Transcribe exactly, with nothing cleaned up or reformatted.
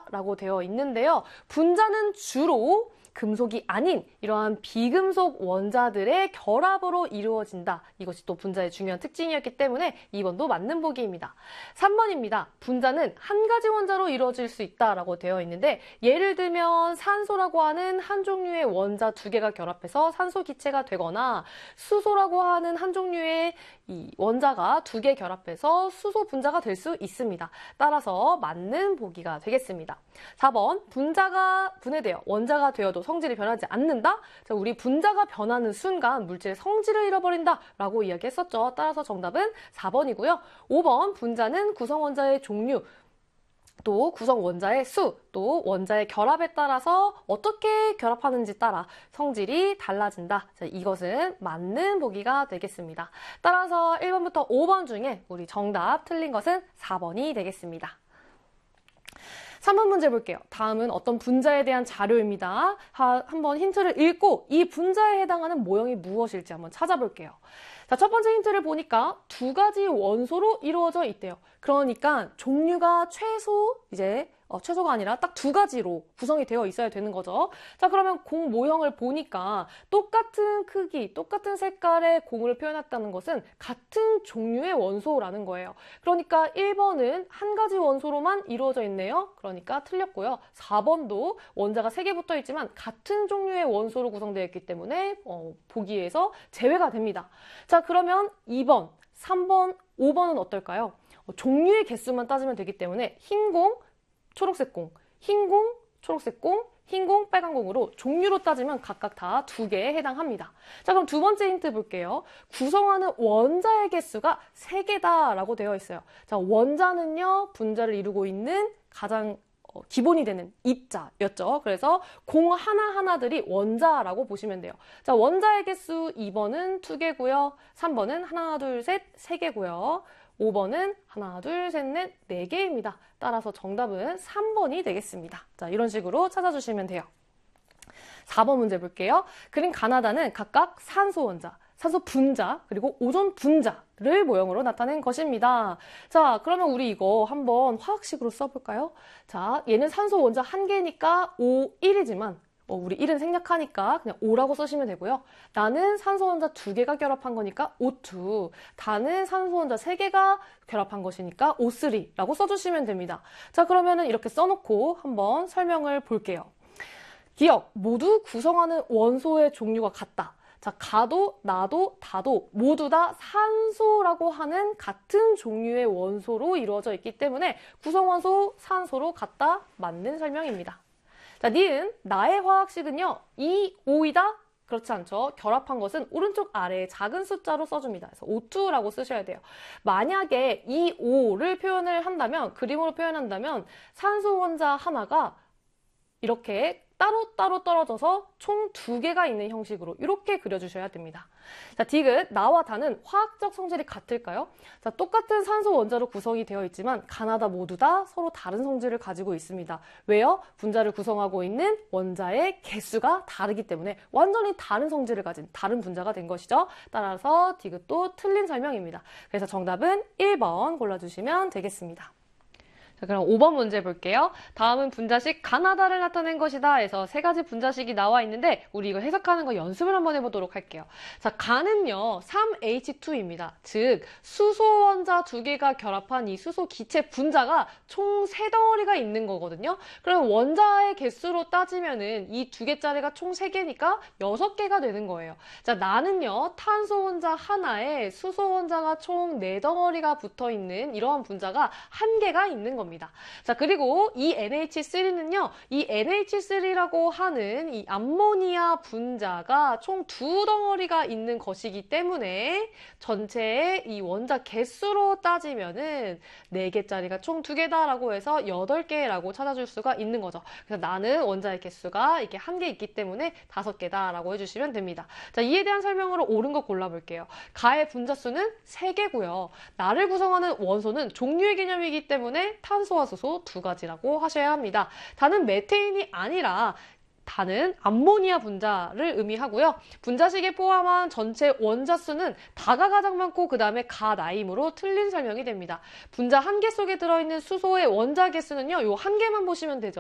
라고 되어 있는데요. 분자는 주로 금속이 아닌 이러한 비금속 원자들의 결합으로 이루어진다. 이것이 또 분자의 중요한 특징이었기 때문에 이 번도 맞는 보기입니다. 삼 번입니다. 분자는 한 가지 원자로 이루어질 수 있다라고 되어 있는데 예를 들면 산소라고 하는 한 종류의 원자 두 개가 결합해서 산소 기체가 되거나 수소라고 하는 한 종류의 이 원자가 두 개 결합해서 수소 분자가 될 수 있습니다. 따라서 맞는 보기가 되겠습니다. 사 번 분자가 분해되어 원자가 되어도 성질이 변하지 않는다? 자, 우리 분자가 변하는 순간 물질의 성질을 잃어버린다 라고 이야기했었죠. 따라서 정답은 사 번이고요. 오 번 분자는 구성원자의 종류, 또 구성원자의 수, 또 원자의 결합에 따라서 어떻게 결합하는지 따라 성질이 달라진다. 자, 이것은 맞는 보기가 되겠습니다. 따라서 일 번부터 오 번 중에 우리 정답 틀린 것은 사 번이 되겠습니다. 삼 번 문제 볼게요. 다음은 어떤 분자에 대한 자료입니다. 하, 한번 힌트를 읽고 이 분자에 해당하는 모형이 무엇일지 한번 찾아볼게요. 자, 첫 번째 힌트를 보니까 두 가지 원소로 이루어져 있대요. 그러니까 종류가 최소 이제 어, 최소가 아니라 딱 두 가지로 구성이 되어 있어야 되는 거죠. 자, 그러면 공 모형을 보니까 똑같은 크기, 똑같은 색깔의 공을 표현했다는 것은 같은 종류의 원소라는 거예요. 그러니까 일 번은 한 가지 원소로만 이루어져 있네요. 그러니까 틀렸고요. 사 번도 원자가 세 개 붙어 있지만 같은 종류의 원소로 구성되어 있기 때문에 어, 보기에서 제외가 됩니다. 자, 그러면 이 번, 삼 번, 오 번은 어떨까요? 어, 종류의 개수만 따지면 되기 때문에 흰 공, 초록색 공, 흰 공, 초록색 공, 흰 공, 빨간 공으로 종류로 따지면 각각 다 두 개에 해당합니다. 자, 그럼 두 번째 힌트 볼게요. 구성하는 원자의 개수가 세 개다라고 되어 있어요. 자, 원자는요, 분자를 이루고 있는 가장 어, 기본이 되는 입자였죠. 그래서 공 하나하나들이 원자라고 보시면 돼요. 자, 원자의 개수 이 번은 두 개고요. 삼 번은 하나, 둘, 셋, 세 개고요. 오 번은 하나, 둘, 셋, 넷, 네 개입니다. 따라서 정답은 삼 번이 되겠습니다. 자, 이런 식으로 찾아주시면 돼요. 사 번 문제 볼게요. 그린 가나다는 각각 산소 원자, 산소 분자, 그리고 오존 분자를 모형으로 나타낸 것입니다. 자, 그러면 우리 이거 한번 화학식으로 써볼까요? 자, 얘는 산소 원자 한 개니까 오, 일이지만 어, 우리 일은 생략하니까 그냥 오라고 쓰시면 되고요. 나는 산소 원자 두 개가 결합한 거니까 오 투, 다는 산소 원자 세 개가 결합한 것이니까 오 쓰리라고 써주시면 됩니다. 자, 그러면은 이렇게 써놓고 한번 설명을 볼게요. 기억, 모두 구성하는 원소의 종류가 같다. 자, 가도, 나도, 다도 모두 다 산소라고 하는 같은 종류의 원소로 이루어져 있기 때문에 구성원소 산소로 같다. 맞는 설명입니다. 자, 니은, 나의 화학식은요, 이, 오이다? 그렇지 않죠. 결합한 것은 오른쪽 아래에 작은 숫자로 써줍니다. 그래서 오 투라고 쓰셔야 돼요. 만약에 이, 오를 표현을 한다면, 그림으로 표현한다면 산소 원자 하나가 이렇게 따로따로 떨어져서 총 두 개가 있는 형식으로 이렇게 그려주셔야 됩니다. 자, 디귿, 나와 다는 화학적 성질이 같을까요? 자, 똑같은 산소 원자로 구성이 되어 있지만 가나다 모두 다 서로 다른 성질을 가지고 있습니다. 왜요? 분자를 구성하고 있는 원자의 개수가 다르기 때문에 완전히 다른 성질을 가진 다른 분자가 된 것이죠. 따라서 디귿도 틀린 설명입니다. 그래서 정답은 일 번 골라주시면 되겠습니다. 자, 그럼 오 번 문제 볼게요. 다음은 분자식 가나다를 나타낸 것이다 해서 세 가지 분자식이 나와 있는데 우리 이거 해석하는 거 연습을 한번 해보도록 할게요. 자, 가는요 삼 에이치 투입니다. 즉 수소 원자 두 개가 결합한 이 수소 기체 분자가 총 세 덩어리가 있는 거거든요. 그럼 원자의 개수로 따지면은 이 두 개짜리가 총 세 개니까 여섯 개가 되는 거예요. 자, 나는요 탄소 원자 하나에 수소 원자가 총 네 덩어리가 붙어 있는 이러한 분자가 한 개가 있는 겁니다. 자, 그리고 이 엔 에이치 쓰리는요, 이 엔 에이치 쓰리라고 하는 이 암모니아 분자가 총 두 덩어리가 있는 것이기 때문에 전체의 이 원자 개수로 따지면은 네 개짜리가 총 두 개다라고 해서 여덟 개라고 찾아줄 수가 있는 거죠. 그래서 나는 원자의 개수가 이게 한 개 있기 때문에 다섯 개다라고 해주시면 됩니다. 자, 이에 대한 설명으로 옳은 거 골라볼게요. 가의 분자 수는 세 개고요. 나를 구성하는 원소는 종류의 개념이기 때문에 탄소와 수소 두 가지라고 하셔야 합니다. 다는 메테인이 아니라 다는 암모니아 분자를 의미하고요. 분자식에 포함한 전체 원자 수는 다가 가장 많고 그 다음에 가 나임으로 틀린 설명이 됩니다. 분자 한 개 속에 들어있는 수소의 원자 개수는요, 요 한 개만 보시면 되죠.